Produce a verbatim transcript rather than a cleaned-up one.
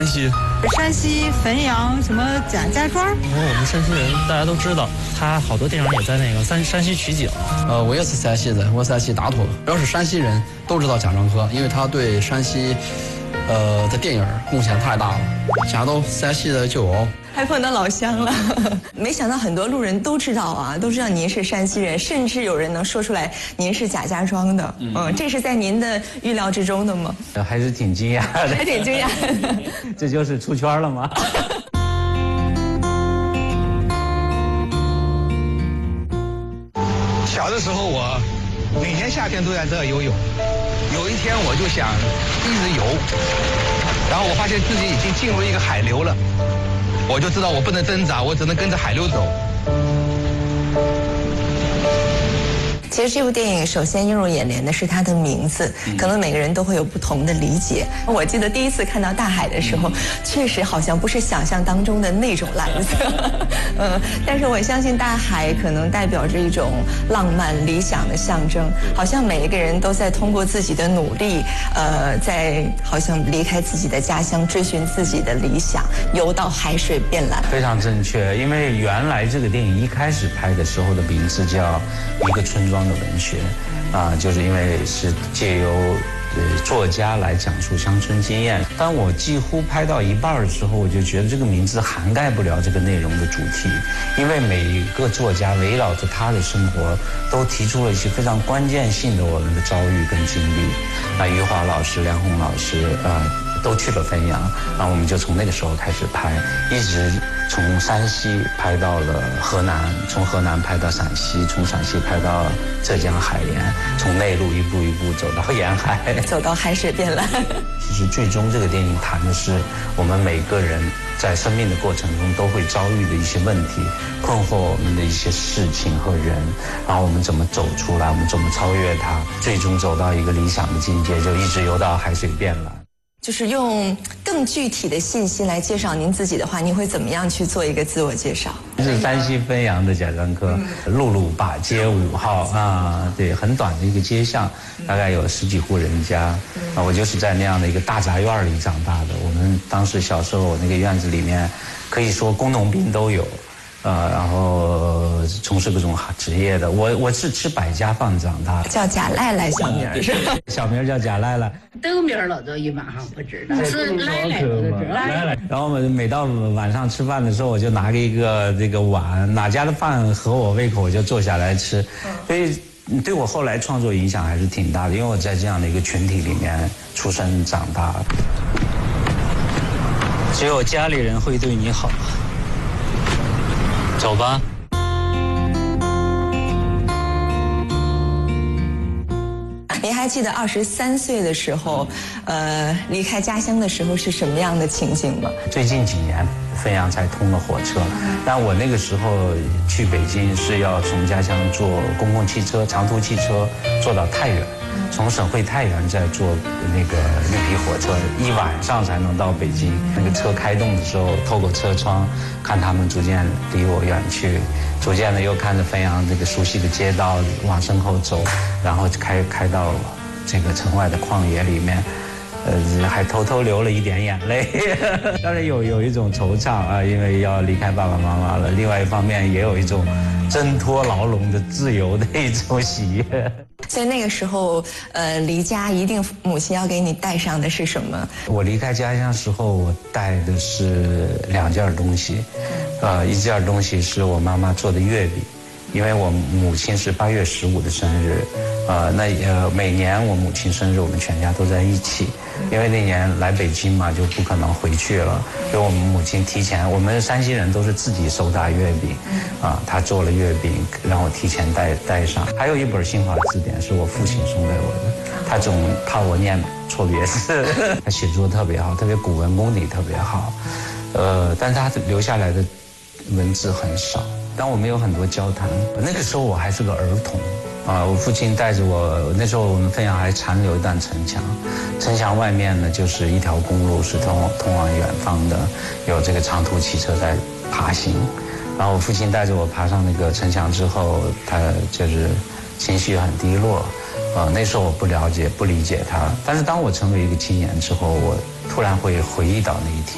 山西， 山西汾阳什么贾家庄？ 因为我们山西人大家都知道，他好多电影也在那个山山西取景。 呃，我也是山西人，我山西大同。只要是山西人都知道贾樟柯，因为他对山西，呃的电影贡献太大了。贾都山西的酒哦。 还碰到老乡了，没想到很多路人都知道啊，都知道您是山西人，甚至有人能说出来您是贾家庄的。嗯，嗯这是在您的预料之中的吗？ 还是挺惊讶的， 还挺惊讶的。 这就是出圈了吗？ 小的时候我每年夏天都在这儿游泳，有一天我就想一直游，然后我发现自己已经进入一个海流了。我就知道我不能挣扎，我只能跟着海流走。 其实这部电影首先映入眼帘的是它的名字，可能每个人都会有不同的理解。我记得第一次看到大海的时候，确实好像不是想象当中的那种蓝色，嗯，但是我相信大海可能代表着一种浪漫理想的象征，好像每一个人都在通过自己的努力，呃，在好像离开自己的家乡，追寻自己的理想，游到海水变蓝。 非常正确，因为原来这个电影一开始拍的时候的名字叫《一个村庄的文学》，啊，就是因为是借由呃作家来讲述乡村经验。当我几乎拍到一半的时候，我就觉得这个名字涵盖不了这个内容的主题，因为每一个作家围绕着他的生活，都提出了一些非常关键性的我们的遭遇跟经历。啊，余华老师、梁鸿老师啊，都去了汾阳，然后我们就从那个时候开始拍，一直从山西拍到了河南，从河南拍到陕西，从陕西拍到浙江海盐，从内陆一步一步走到沿海， 走到海水变蓝。 其实最终这个电影谈的是我们每个人在生命的过程中都会遭遇的一些问题，困惑我们的一些事情和人，然后我们怎么走出来，我们怎么超越它，最终走到一个理想的境界，就一直游到海水变蓝。 就是用更具体的信息来介绍您自己的话，您会怎么样去做一个自我介绍？ 是山西汾阳的贾樟柯，路路把街五号啊，对，很短的一个街巷，大概有十几户人家，啊，我就是在那样的一个大杂院里长大的。我们当时小时候那个院子里面，可以说工农兵都有。呃，然后从事各种职业的，我我是吃百家饭长大的， 叫贾赖赖小名是吧？ 小名叫贾赖赖， 豆名老早一般上不知道，是赖赖我就知道。 赖赖。然后我们每到晚上吃饭的时候，我就拿个一个这个碗，哪家的饭合我胃口，我就坐下来吃。所以对我后来创作影响还是挺大的，因为我在这样的一个群体里面出生长大。只有家里人会对你好。走吧。 您还记得二十三岁的时候，呃，离开家乡的时候是什么样的情景吗？ 最近几年，汾阳才通了火车，但我那个时候去北京是要从家乡坐公共汽车、长途汽车坐到太原。从省会太原再坐那个绿皮火车，一晚上才能到北京。那个车开动的时候，透过车窗看他们逐渐离我远去，逐渐的又看着汾阳这个熟悉的街道往身后走，然后开开到这个城外的旷野里面。呃，还偷偷流了一点眼泪，当然有有一种惆怅啊，因为要离开爸爸妈妈了。另外一方面，也有一种挣脱牢笼的自由的一种喜悦。 所以那个时候，呃，离家一定母亲要给你带上的是什么？ 我离开家乡时候，我带的是两件东西，呃，一件东西是我妈妈做的月饼。因为我母亲是八月十五的生日，呃，那呃每年我母亲生日，我们全家都在一起。因为那年来北京嘛，就不可能回去了，所以我们母亲提前，我们山西人都是自己手打月饼，啊，她做了月饼让我提前带带上。还有一本新华字典是我父亲送给我的，他总怕我念错别字，他写作特别好，特别古文功底特别好，呃，但是他留下来的文字很少。但我们有很多交谈，那个时候我还是个儿童啊，我父亲带着我，那时候我们汾阳还残留一段城墙，城墙外面呢就是一条公路，是通通往远方的，有这个长途汽车在爬行。然后我父亲带着我爬上那个城墙之后，他就是情绪很低落，呃，那时候我不了解、不理解他，但是当我成为一个青年之后，我突然会回忆到那一天。